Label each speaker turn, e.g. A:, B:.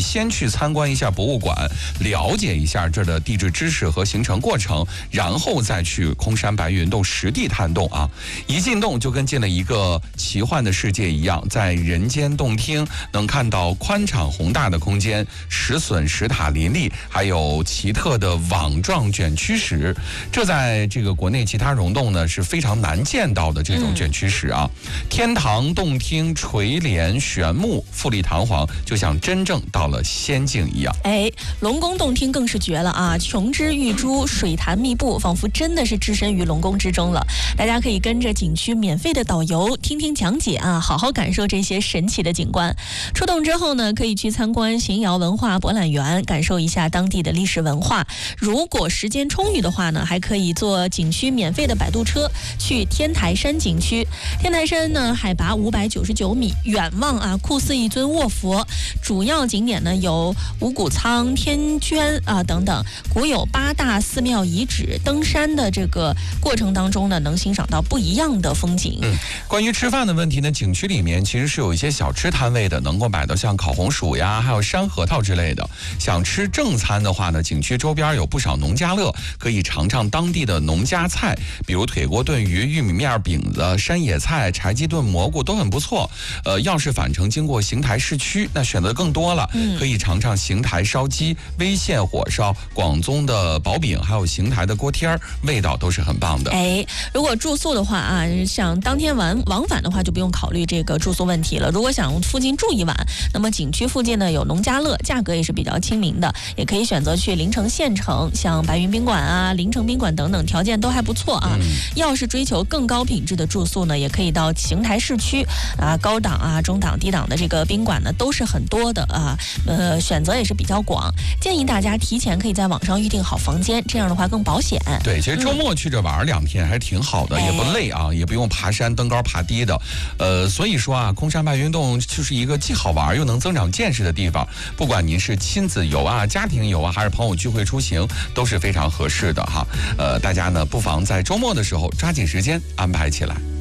A: 先去参观一下博物馆，了解一下这儿的地质知识和形成过程，然后再去空山白云洞实地探洞啊。一进洞就跟进了一个奇幻的世界一样，在人间洞厅能看到宽敞宏大的空间，石笋石塔林立，还有奇特的网状卷曲石，这在这个国内其他溶洞呢是非常难见到的这种卷曲石啊。天堂洞厅垂帘玄木，富丽堂皇，就像真正到了仙境一样。
B: 龙宫洞厅更是绝了啊！琼枝玉珠，水潭密布，仿佛真的是置身于龙宫之中了。大家可以跟着景区免费的导游听听讲解啊，好好感受这些神奇的景观。出洞之后呢，可以去参观邢窑文化博览园，感受一下当地的历史文化。如果时间充裕的话呢，还可以坐景区免费的摆渡车去天台山景区。天台山呢，海拔599米，远望啊，酷似一尊卧佛。主要景点呢有五谷仓、天娟啊等等，古有8大寺庙遗址。登山的这个过程当中呢，能欣赏到不一样的风景。
A: 关于吃饭的问题呢，景区里面其实是有一些小吃摊位的，能够买到像烤红薯呀，还有山核桃之类的。想吃正餐的话呢，景区周边有不少农家乐，可以尝尝当地的农家菜，比如腿锅炖鱼、玉米面饼子、山野菜、柴鸡炖蘑菇都很不错。要是返程经过邢台市区，那选择更多了，可以尝尝邢台烧鸡、微线火烧、广宗的薄饼，还有邢台的锅贴儿，味道都是很棒的。
B: 如果住宿的话啊，想当天往返的话，就不用考虑这个住宿问题了。如果想附近住一晚，那么景区附近呢有农家乐，价格也是比较亲民的，也可以选择去临城县城，像白云宾馆啊、临城宾馆等等，条件都还不错啊。要是追求更高品质的住宿呢，也可以到邢台市区啊，高档啊、中档、低档的这个宾馆呢都是很多的啊，选择也是比较广。建议大家提前可以在网上预定好房间，这样的话更保险。
A: 对，其实周末去这玩2天还是挺好的，也不累啊，也不用爬山登高爬低的。所以说啊，空山白云洞就是一个既好玩又能增长见识的地方。不管您是亲子游啊、家庭游啊，还是朋友聚会出行，都是非常合适的哈。大家呢不妨在周末的时候抓紧时间安排起来。